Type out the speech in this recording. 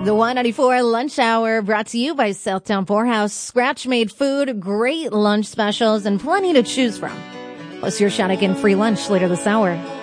The Y94 Lunch Hour brought to you by Southtown Poorhouse. Scratch-made food, great lunch specials, and plenty to choose from. Plus, your shot at getting free lunch later this hour.